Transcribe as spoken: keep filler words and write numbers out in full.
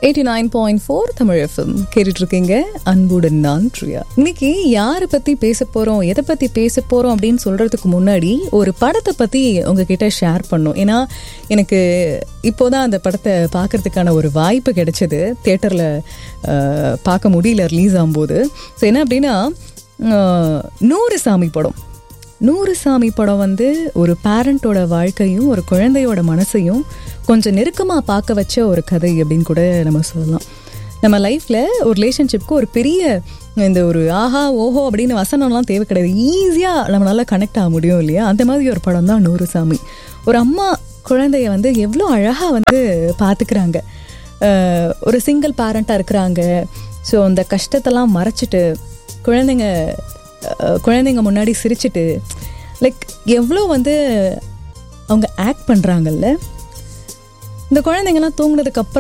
Eighty nine point four Tamil FM கேட்டுட்டு இருக்கீங்க. அன்புடன் நான் பிரியா. இன்னைக்கு யாரை பத்தி பேச போறோம், எதை பத்தி பேச போறோம் அப்படின்னு சொல்றதுக்கு முன்னாடி ஒரு படத்தை பத்தி உங்ககிட்ட ஷேர் பண்ணோம். ஏன்னா எனக்கு இப்போதான் அந்த படத்தை பார்க்கறதுக்கான ஒரு வாய்ப்பு கிடைச்சது. தியேட்டர்ல பார்க்க முடியல ரிலீஸ் ஆகும்போது. ஸோ என்ன அப்படின்னா, நூறு சாமி படம் நூறு சாமி படம் வந்து ஒரு பேரண்டோட வாழ்க்கையும் ஒரு குழந்தையோட மனசையும் கொஞ்சம் நெருக்கமாக பார்க்க வச்ச ஒரு கதை அப்படின்னு கூட நம்ம சொல்லலாம். நம்ம லைஃப்பில் ஒரு ரிலேஷன்ஷிப்க்கு ஒரு பெரிய இந்த ஒரு ஆஹா ஓஹோ அப்படின்னு வசனம்லாம் தேவை கிடையாது. ஈஸியாக நம்மளால கனெக்ட் ஆக முடியும் இல்லையா? அந்த மாதிரி ஒரு படம் தான் நூறு சாமி. ஒரு அம்மா குழந்தைய வந்து எவ்வளோ அழகாக வந்து பார்த்துக்கிறாங்க. ஒரு சிங்கிள் பேரண்ட்டாக இருக்கிறாங்க. ஸோ அந்த கஷ்டத்தெல்லாம் மறைச்சிட்டு குழந்தைங்க குழந்தைங்க முன்னாடி சிரிச்சிட்டு லைக் எவ்வளோ வந்து அவங்க ஆக்ட் பண்ணுறாங்கல்ல. இந்த குழந்தைங்கலாம் தூங்கினதுக்கு அப்புறம்